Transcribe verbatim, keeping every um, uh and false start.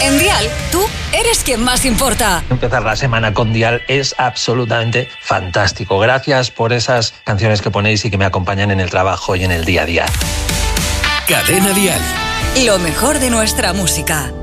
En Dial, tú eres quien más importa. Empezar la semana con Dial es absolutamente fantástico. Gracias por esas canciones que ponéis y que me acompañan en el trabajo y en el día a día. Cadena Dial. Lo mejor de nuestra música.